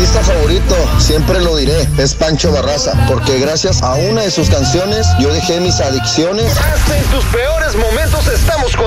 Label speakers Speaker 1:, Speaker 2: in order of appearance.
Speaker 1: artista favorito, siempre lo diré, es Pancho Barraza, porque gracias a una de sus canciones yo dejé mis adicciones.
Speaker 2: Hasta en tus peores momentos estamos